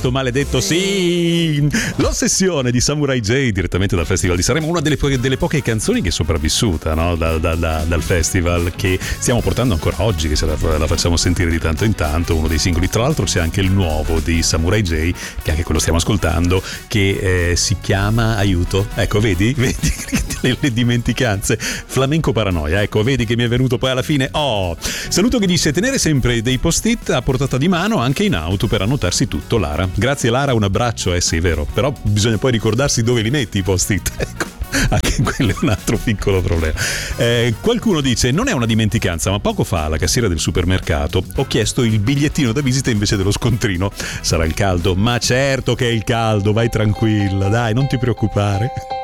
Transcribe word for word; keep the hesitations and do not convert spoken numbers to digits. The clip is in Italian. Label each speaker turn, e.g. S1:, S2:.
S1: maledetto, maledetto, sì! L'ossessione di Samurai J, direttamente dal Festival di Sanremo, una delle, po- delle poche canzoni che è sopravvissuta, no? da, da, da, dal festival, che stiamo portando ancora oggi, che se la, la facciamo sentire di tanto in tanto, uno dei singoli. Tra l'altro c'è anche il nuovo di Samurai J, che anche quello stiamo ascoltando, che eh, si chiama, aiuto, ecco, vedi? Vedi le, le dimenticanze, Flamenco Paranoia, ecco, vedi che mi è venuto poi alla fine. Oh, saluto che dice: tenere sempre dei post-it a portata di mano anche in auto per annotarsi tutto, Lara. Grazie Lara, un abbraccio. Eh sì, vero, però bisogna poi ricordarsi dove li metti i post-it, ecco. Anche quello è un altro piccolo problema. Eh, qualcuno dice: non è una dimenticanza, ma poco fa alla cassiera del supermercato ho chiesto il bigliettino da visita invece dello scontrino. Sarà il caldo? Ma certo che è il caldo, vai tranquilla, dai, non ti preoccupare.